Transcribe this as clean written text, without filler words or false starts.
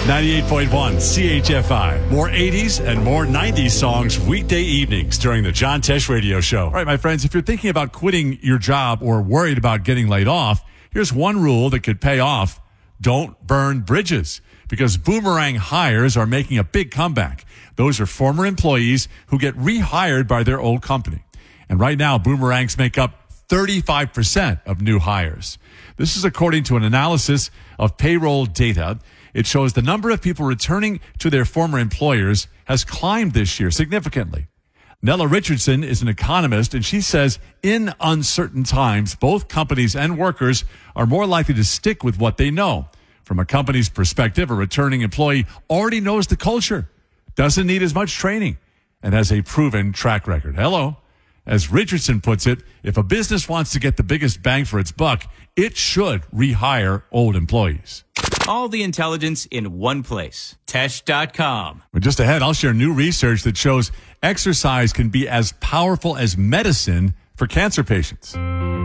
98.1 CHFI. More 80s and more 90s songs weekday evenings during the John Tesh Radio Show. All right, my friends, if you're thinking about quitting your job or worried about getting laid off, here's one rule that could pay off. Don't burn bridges, because Boomerang hires are making a big comeback. Those are former employees who get rehired by their old company. And right now, Boomerangs make up 35% of new hires. This is according to an analysis of payroll data. It shows the number of people returning to their former employers has climbed this year significantly. Nella Richardson is an economist, and she says in uncertain times, both companies and workers are more likely to stick with what they know. From a company's perspective, a returning employee already knows the culture, doesn't need as much training, and has a proven track record. Hello. As Richardson puts it, if a business wants to get the biggest bang for its buck, it should rehire old employees. All the intelligence in one place. Tesh.com. But just ahead, I'll share new research that shows exercise can be as powerful as medicine for cancer patients.